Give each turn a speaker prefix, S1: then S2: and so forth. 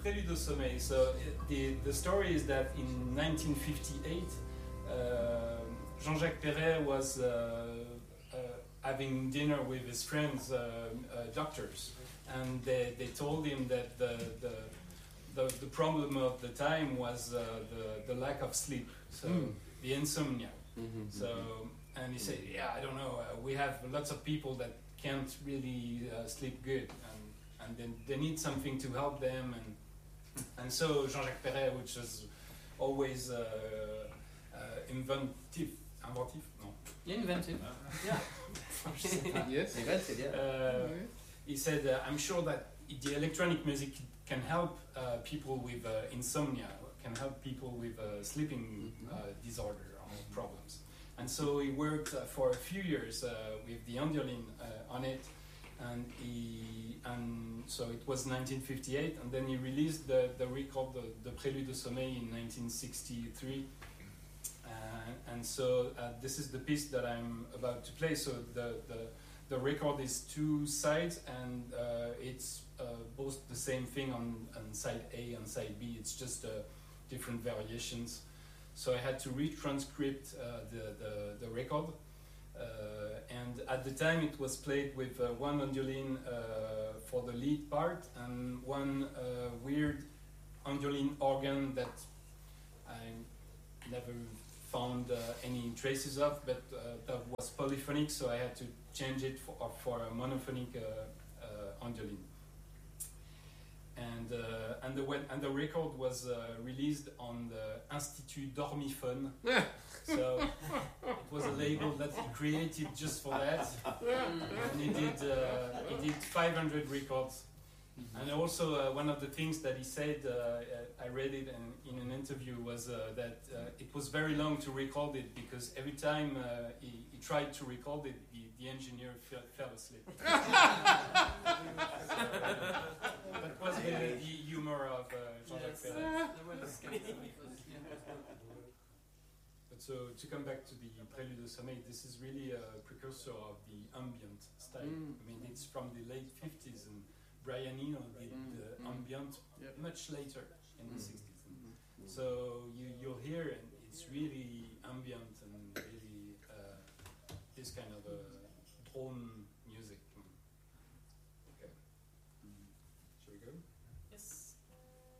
S1: Prélude au sommeil. So the story is that in 1958, Jean-Jacques Perret was having dinner with his friends, doctors, and they told him that the problem of the time was the lack of sleep, so the insomnia. So, and he said, yeah, I don't know, we have lots of people that can't really sleep good, and then they need something to help them, and so Jean-Jacques Perret, which was always inventive, no?
S2: Inventive.
S1: Yeah.
S3: Yes.
S1: He said, I'm sure that the electronic music can help people with insomnia, can help people with sleeping disorder or problems. And so he worked for a few years with the Andiolin on it, and so it was 1958, and then he released the record, the Prélude au sommeil, in 1963. And so this is the piece that I'm about to play. So the record is two sides, and it's both the same thing on side A and side B. It's just different variations. So I had to retranscript the record, and at the time it was played with one Andiolin for the lead part and one weird Andiolin organ that I never found any traces of, but that was polyphonic, so I had to change it for a monophonic Andiolin. And the record was released on the Institut Dormiphone. So it was a label that he created just for that. And he did 500 records. And also one of the things that he said, I read it in an interview, was that it was very long to record it, because every time he tried to record it, the engineer fell asleep. That was the humor of Jean-Jacques Perret. But so to come back to the Prélude au sommeil, this is really a precursor of the ambient style. I mean, it's from the late 50s, and Brian Eno did the ambient much later in the 60s. So you'll hear, and it's really ambient and really this kind of a drone